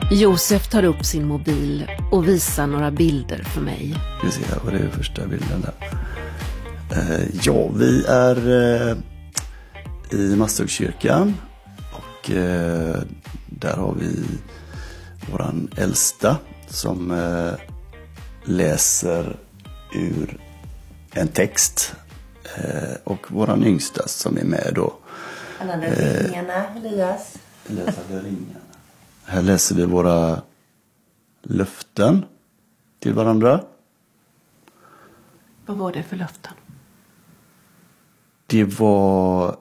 Josef tar upp sin mobil och visar några bilder för mig. Vi ser vad det är första bilden där. Ja, vi är i Masthuggskyrkan och där har vi våran äldsta som läser ur en text och våran yngsta som är med då. Han hade ringarna, Elias. Här läser vi våra löften till varandra. Vad var det för löften? Det var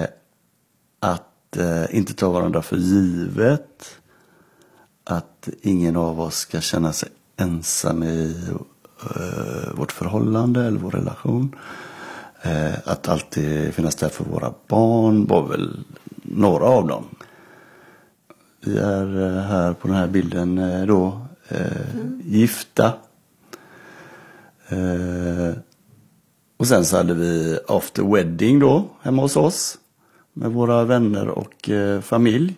att inte ta varandra för givet. Att ingen av oss ska känna sig ensam i vårt förhållande eller vår relation. Att alltid finnas där för våra barn var väl några av dem. Vi är här på den här bilden då gifta. Och sen så hade vi after wedding då hemma hos oss med våra vänner och familj.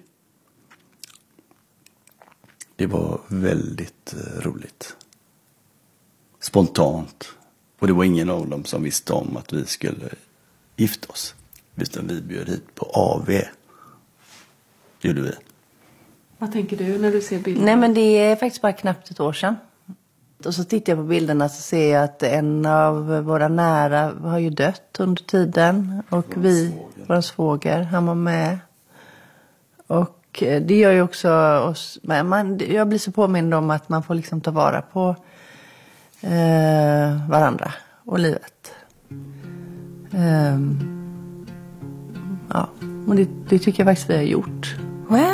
Det var väldigt roligt. Spontant. Och det var ingen av dem som visste om att vi skulle gifta oss. Utan vi bjöd hit på AV. Gjorde vi. Vad tänker du när du ser bilden? Nej, men det är faktiskt bara knappt ett år sedan. Och så tittar jag på bilderna så ser jag att en av våra nära har ju dött under tiden. Och vår svåger, han var med. Och det gör ju också oss... jag blir så påmind om att man får liksom ta vara på varandra och livet. Ja, och det tycker jag faktiskt vi har gjort.